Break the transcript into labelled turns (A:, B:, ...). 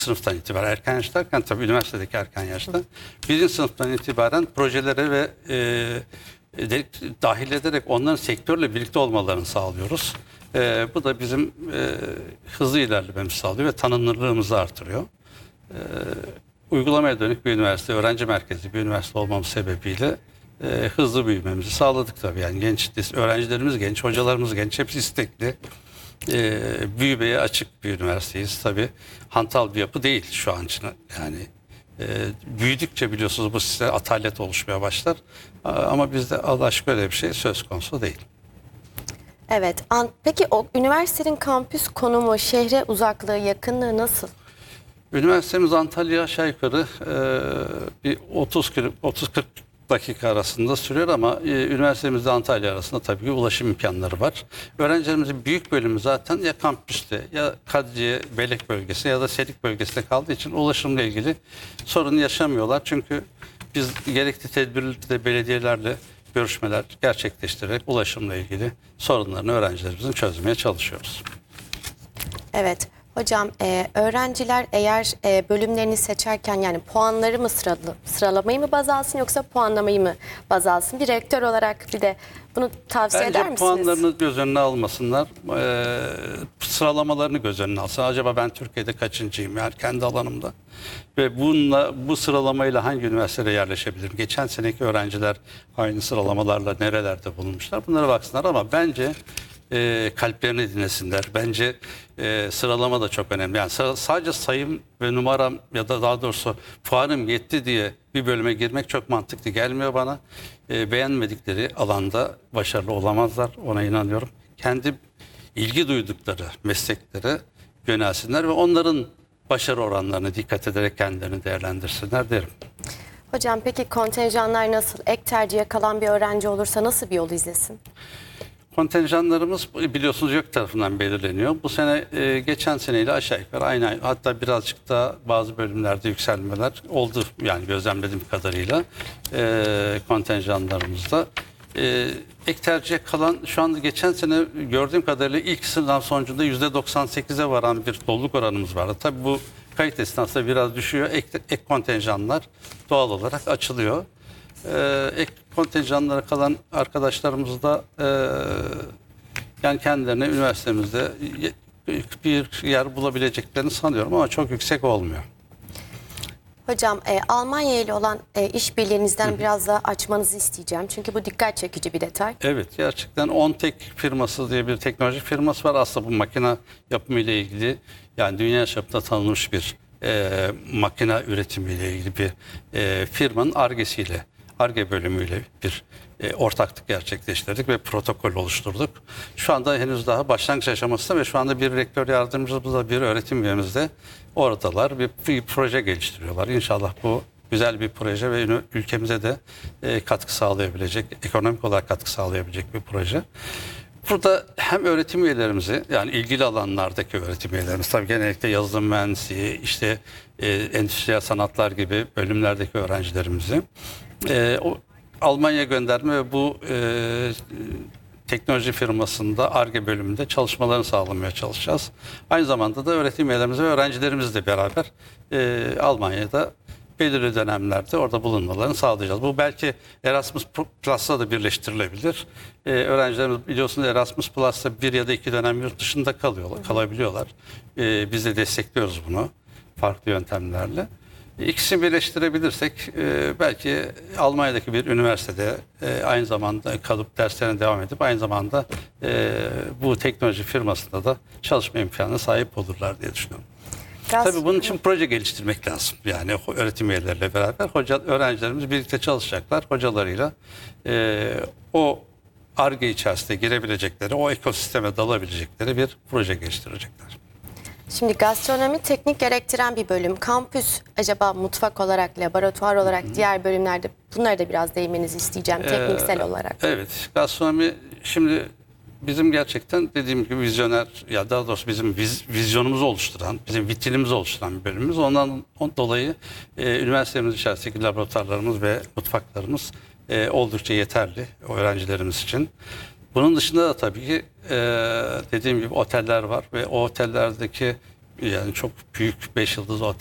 A: sınıftan itibaren, erken yaş derken tabii üniversitedeki erken yaşta, birinci sınıftan itibaren projelere ve dahil ederek onların sektörle birlikte olmalarını sağlıyoruz. Bu da bizim hızlı ilerlememizi sağlıyor ve tanınırlığımızı artırıyor. Uygulamaya dönük bir üniversite, öğrenci merkezli bir üniversite olmamız sebebiyle hızlı büyümemizi sağladık tabii. Yani genç, öğrencilerimiz genç, hocalarımız genç, hepsi istekli. Büyümeye açık bir üniversiteyiz. Tabii hantal bir yapı değil şu an için. Yani büyüdükçe biliyorsunuz bu size atalet oluşmaya başlar. Ama bizde Allah aşkına öyle bir şey söz konusu değil.
B: Evet. Peki o üniversitenin kampüs konumu, şehre uzaklığı, yakınlığı nasıl?
A: Üniversitemiz Antalya aşağı yukarı bir 30-40 dakika arasında sürüyor ama üniversitemizde Antalya arasında tabii ki ulaşım imkanları var. Öğrencilerimizin büyük bölümü zaten ya kampüste ya Kadriye, Belek bölgesi ya da Selik bölgesinde kaldığı için ulaşımla ilgili sorun yaşamıyorlar. Çünkü biz gerekli tedbirleri belediyelerle görüşmeler gerçekleştirerek ulaşımla ilgili sorunlarını öğrencilerimizin çözmeye çalışıyoruz.
B: Evet. Hocam öğrenciler eğer bölümlerini seçerken yani puanları mı sıralamayı mı baz alsın yoksa puanlamayı mı baz alsın? Bir rektör olarak bir de bunu tavsiye eder misiniz?
A: Bence puanlarını göz önüne almasınlar. Sıralamalarını göz önüne alsın. Acaba ben Türkiye'de kaçıncıyım yani kendi alanımda? Ve bu sıralamayla hangi üniversiteye yerleşebilirim? Geçen seneki öğrenciler aynı sıralamalarla nerelerde bulunmuşlar? Bunlara baksınlar ama bence kalplerini dinlesinler. Bence sıralama da çok önemli. Yani sadece sayım ve numaram ya da daha doğrusu puanım yetti diye bir bölüme girmek çok mantıklı gelmiyor bana. Beğenmedikleri alanda başarılı olamazlar. Ona inanıyorum. Kendi ilgi duydukları mesleklere yönelsinler ve onların başarı oranlarına dikkat ederek kendilerini değerlendirsinler derim.
B: Hocam peki kontenjanlar nasıl? Ek tercihe kalan bir öğrenci olursa nasıl bir yol izlesin?
A: Kontenjanlarımız biliyorsunuz YÖK tarafından belirleniyor. Bu sene geçen seneyle aşağı yukarı aynı, hatta birazcık da bazı bölümlerde yükselmeler oldu yani gözlemlediğim kadarıyla kontenjanlarımızda. Ek tercihe kalan şu anda geçen sene gördüğüm kadarıyla ilk sınav sonucunda %98'e varan bir doluluk oranımız vardı. Tabii bu kayıt esnasında biraz düşüyor. Ek kontenjanlar doğal olarak açılıyor. Ek kontenjanlara kalan arkadaşlarımız da yani kendilerine üniversitemizde bir yer bulabileceklerini sanıyorum ama çok yüksek olmuyor.
B: Hocam Almanya ile olan işbirliğinizden biraz daha açmanızı isteyeceğim. Çünkü bu dikkat çekici bir detay.
A: Evet, gerçekten OnTek firması diye bir teknoloji firması var. Aslında bu makine yapımı ile ilgili yani dünya çapında tanınmış bir makine üretimi ile ilgili bir firmanın Ar-Ge bölümüyle bir ortaklık gerçekleştirdik ve protokol oluşturduk. Şu anda henüz daha başlangıç aşamasında ve şu anda bir rektör yardımcımız da bir öğretim üyemiz de oradalar. Bir proje geliştiriyorlar. İnşallah bu güzel bir proje ve ülkemize de katkı sağlayabilecek, ekonomik olarak katkı sağlayabilecek bir proje. Burada hem öğretim üyelerimizi yani ilgili alanlardaki öğretim üyelerimiz tabii genellikle yazılım mühendisliği, işte endüstriyel sanatlar gibi bölümlerdeki öğrencilerimizi Almanya'ya gönderme ve bu teknoloji firmasında Ar-Ge bölümünde çalışmalarını sağlamaya çalışacağız. Aynı zamanda da öğretim üyelerimiz ve öğrencilerimizle beraber Almanya'da belirli dönemlerde orada bulunmalarını sağlayacağız. Bu belki Erasmus Plus'la da birleştirilebilir. Öğrencilerimiz biliyorsunuz Erasmus Plus'ta bir ya da iki dönem yurt dışında kalabiliyorlar. Biz de destekliyoruz bunu farklı yöntemlerle. İkisini birleştirebilirsek belki Almanya'daki bir üniversitede aynı zamanda kalıp derslerine devam edip aynı zamanda bu teknoloji firmasında da çalışma imkanına sahip olurlar diye düşünüyorum. Tabii bunun için proje geliştirmek lazım. Yani öğretim üyeleriyle beraber öğrencilerimiz birlikte çalışacaklar. Hocalarıyla o Ar-Ge içerisinde girebilecekleri, o ekosisteme dalabilecekleri bir proje geliştirecekler.
B: Şimdi gastronomi teknik gerektiren bir bölüm. Kampüs acaba mutfak olarak, laboratuvar olarak diğer bölümlerde bunlara da biraz değinmenizi isteyeceğim tekniksel olarak.
A: Evet, gastronomi şimdi bizim gerçekten dediğim gibi vizyoner ya daha doğrusu bizim vizyonumuzu oluşturan, bizim vitrinimizi oluşturan bir bölümümüz. Ondan dolayı üniversitemiz içerisindeki laboratuvarlarımız ve mutfaklarımız oldukça yeterli öğrencilerimiz için. Bunun dışında da tabii ki dediğim gibi oteller var ve o otellerdeki yani çok büyük 5 yıldız otel